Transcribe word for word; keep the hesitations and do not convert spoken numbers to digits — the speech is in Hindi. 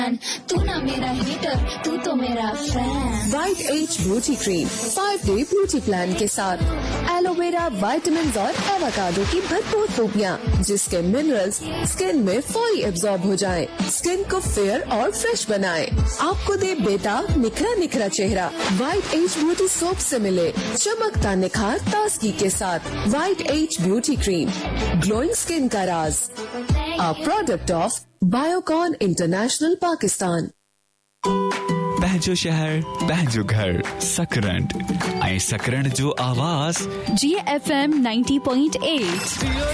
तू ना मेरा हीटर, तू तो मेरा fan. White as beauty cream five day beauty plan के साथ एलोवेरा, विटामिन और एवोकाडो की भरपूर खूबियाँ, जिसके मिनरल्स स्किन में फौरी एब्जॉर्ब हो जाएं, स्किन को फेयर और फ्रेश बनाएं, आपको दे बेताब निखरा निखरा चेहरा। वाइट एज ब्यूटी सोप से मिले चमकता निखार ताजगी के साथ। White as beauty cream, glowing skin का राज, a product of Biocon international Pakistan. पहजो शहर पहजो घर सकरंड ऐं सकरंड जो आवाज़ जी F M ninety point eight.